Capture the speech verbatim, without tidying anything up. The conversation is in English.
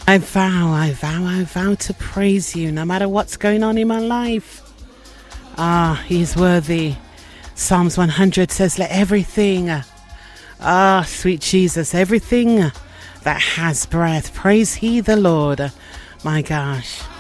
I vow, I vow, I vow to praise you no matter what's going on in my life. Ah, he's worthy. Psalms one hundred says, let everything, ah, sweet Jesus, everything that has breath, praise he the Lord. My gosh.